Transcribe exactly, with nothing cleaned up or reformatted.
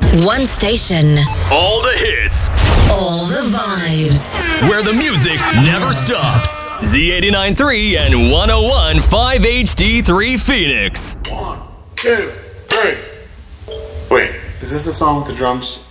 One station. All the hits. All the vibes. Where the music never stops. Z eighty-nine point three and one oh one point five H D three Phoenix. One, two, three. Wait, is this the song with the drums?